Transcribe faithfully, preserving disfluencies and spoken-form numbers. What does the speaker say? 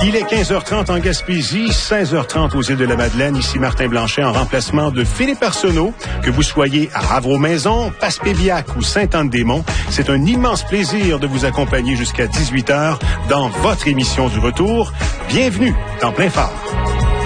Il est quinze heures trente en Gaspésie, seize heures trente aux îles de la Madeleine. Ici Martin Blanchet en remplacement de Philippe Arsenault. Que vous soyez à Havre-aux-Maisons, Passepébiac ou Sainte-Anne-des-Monts, c'est un immense plaisir de vous accompagner jusqu'à dix-huit heures dans votre émission du retour. Bienvenue dans Plein Phare.